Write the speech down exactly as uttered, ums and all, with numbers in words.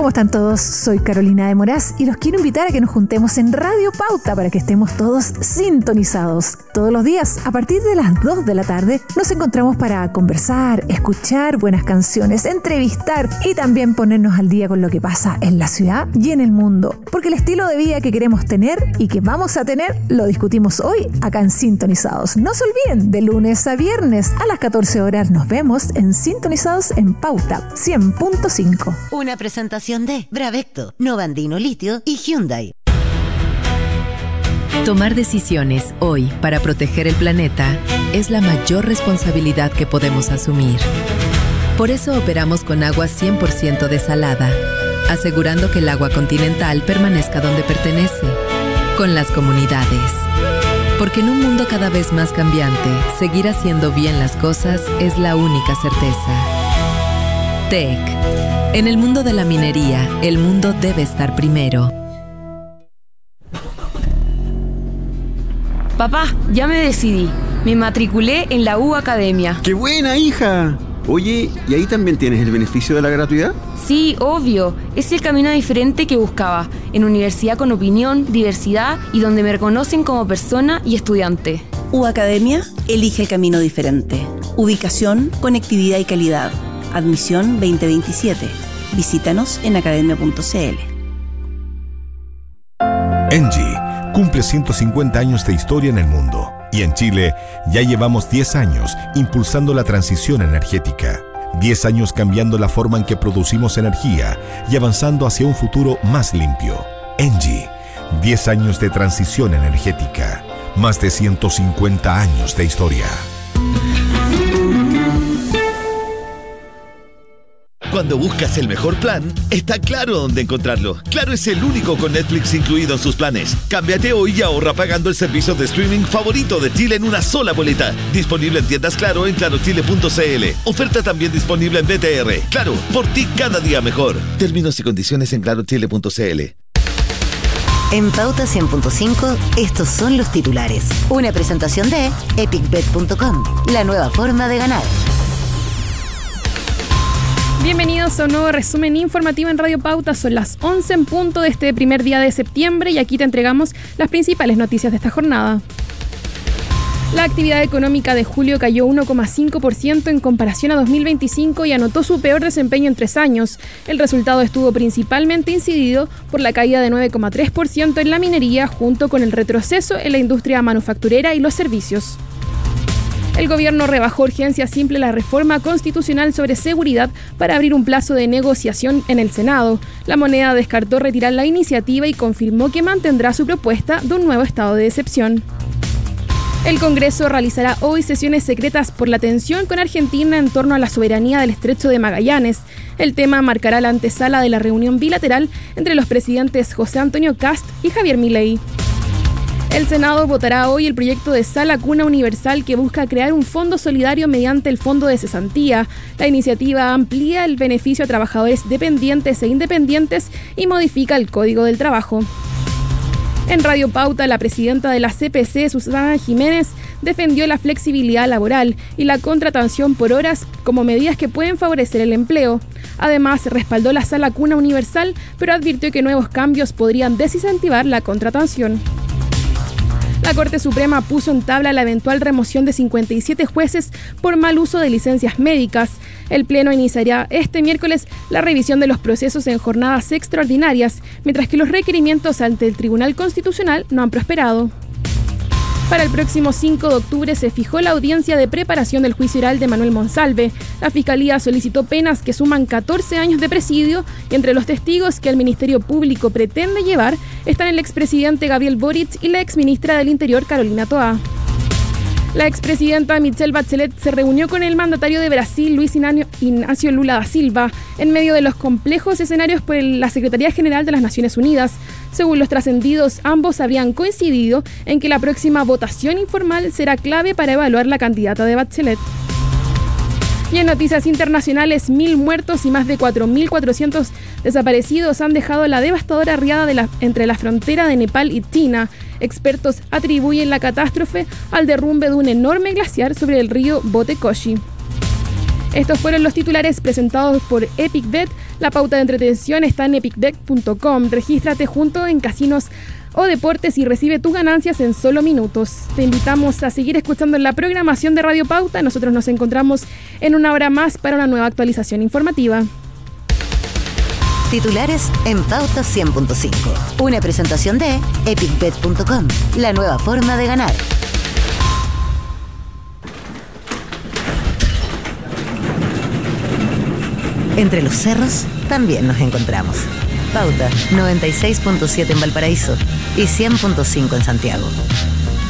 ¿Cómo están todos? Soy Carolina de Moraz y los quiero invitar a que nos juntemos en Radio Pauta para que estemos todos sintonizados. Todos los días, a partir de las dos de la tarde, nos encontramos para conversar, escuchar buenas canciones, entrevistar y también ponernos al día con lo que pasa en la ciudad y en el mundo. Porque el estilo de vida que queremos tener y que vamos a tener, lo discutimos hoy acá en Sintonizados. No se olviden, de lunes a viernes a las catorce horas nos vemos en Sintonizados en Pauta cien punto cinco. Una presentación de Bravecto, Novandino Litio y Hyundai. Tomar decisiones hoy para proteger el planeta es la mayor responsabilidad que podemos asumir. Por eso operamos con agua cien por ciento desalada, asegurando que el agua continental permanezca donde pertenece, con las comunidades. Porque en un mundo cada vez más cambiante, seguir haciendo bien las cosas es la única certeza. T E C. En el mundo de la minería, el mundo debe estar primero. Papá, ya me decidí. Me matriculé en la U Academia. ¡Qué buena, hija! Oye, ¿y ahí también tienes el beneficio de la gratuidad? Sí, obvio. Es el camino diferente que buscaba. En universidad con opinión, diversidad y donde me reconocen como persona y estudiante. U Academia elige el camino diferente. Ubicación, conectividad y calidad. Admisión veinte veintisiete. Visítanos en academia punto c l. Engie cumple ciento cincuenta años de historia en el mundo. Y en Chile ya llevamos diez años impulsando la transición energética. diez años cambiando la forma en que producimos energía y avanzando hacia un futuro más limpio. Engie, diez años de transición energética. Más de ciento cincuenta años de historia. Cuando buscas el mejor plan, está Claro dónde encontrarlo. Claro es el único con Netflix incluido en sus planes. Cámbiate hoy y ahorra pagando el servicio de streaming favorito de Chile en una sola boleta. Disponible en tiendas Claro en claro chile punto c l. Oferta también disponible en B T R. Claro, por ti cada día mejor. Términos y condiciones en claro chile punto c l. En Pauta cien punto cinco, estos son los titulares. Una presentación de epic bet punto com, la nueva forma de ganar. Bienvenidos a un nuevo resumen informativo en Radio Pauta. Son las once en punto de este primer día de septiembre y aquí te entregamos las principales noticias de esta jornada. La actividad económica de julio cayó uno coma cinco por ciento en comparación a dos mil veinticinco y anotó su peor desempeño en tres años. El resultado estuvo principalmente incidido por la caída de nueve coma tres por ciento en la minería junto con el retroceso en la industria manufacturera y los servicios. El gobierno rebajó urgencia simple la reforma constitucional sobre seguridad para abrir un plazo de negociación en el Senado. La Moneda descartó retirar la iniciativa y confirmó que mantendrá su propuesta de un nuevo estado de excepción. El Congreso realizará hoy sesiones secretas por la tensión con Argentina en torno a la soberanía del Estrecho de Magallanes. El tema marcará la antesala de la reunión bilateral entre los presidentes José Antonio Kast y Javier Milei. El Senado votará hoy el proyecto de Sala Cuna Universal que busca crear un fondo solidario mediante el Fondo de Cesantía. La iniciativa amplía el beneficio a trabajadores dependientes e independientes y modifica el Código del Trabajo. En Radio Pauta, la presidenta de la C P C, Susana Jiménez, defendió la flexibilidad laboral y la contratación por horas como medidas que pueden favorecer el empleo. Además, respaldó la Sala Cuna Universal, pero advirtió que nuevos cambios podrían desincentivar la contratación. La Corte Suprema puso en tabla la eventual remoción de cincuenta y siete jueces por mal uso de licencias médicas. El Pleno iniciará este miércoles la revisión de los procesos en jornadas extraordinarias, mientras que los requerimientos ante el Tribunal Constitucional no han prosperado. Para el próximo cinco de octubre se fijó la audiencia de preparación del juicio oral de Manuel Monsalve. La Fiscalía solicitó penas que suman catorce años de presidio y entre los testigos que el Ministerio Público pretende llevar están el expresidente Gabriel Boric y la exministra del Interior Carolina Toá. La expresidenta Michelle Bachelet se reunió con el mandatario de Brasil, Luis Inácio Lula da Silva, en medio de los complejos escenarios por la Secretaría General de las Naciones Unidas. Según los trascendidos, ambos habrían coincidido en que la próxima votación informal será clave para evaluar la candidata de Bachelet. Y en noticias internacionales, mil muertos y más de cuatro mil cuatrocientos desaparecidos han dejado la devastadora riada de la, entre la frontera de Nepal y China. Expertos atribuyen la catástrofe al derrumbe de un enorme glaciar sobre el río Botekoshi. Estos fueron los titulares presentados por EpicBet. La pauta de entretención está en epic bet punto com. Regístrate junto en casinos o deportes y recibe tus ganancias en solo minutos. Te invitamos a seguir escuchando la programación de Radio Pauta. Nosotros nos encontramos en una hora más para una nueva actualización informativa. Titulares en Pauta cien punto cinco. Una presentación de epic bet punto com, la nueva forma de ganar. Entre los cerros también nos encontramos. Pauta noventa y seis punto siete en Valparaíso y cien punto cinco en Santiago.